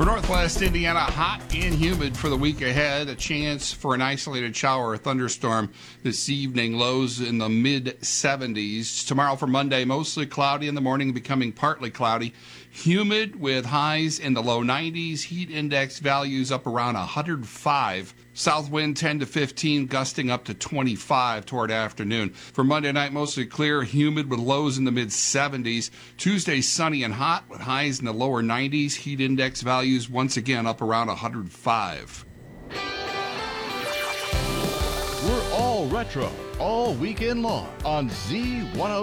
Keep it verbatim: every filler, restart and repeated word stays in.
For Northwest Indiana, hot and humid for the week ahead. A chance for an isolated shower or thunderstorm this evening. Lows in the mid seventies. Tomorrow for Monday, mostly cloudy in the morning, becoming partly cloudy. Humid with highs in the low nineties. Heat index values up around one hundred five. South wind ten to fifteen, gusting up to twenty-five toward afternoon. For Monday night, mostly clear, humid with lows in the mid seventies. Tuesday, sunny and hot with highs in the lower nineties. Heat index values once again up around one hundred five. We're all retro all weekend long on Z one oh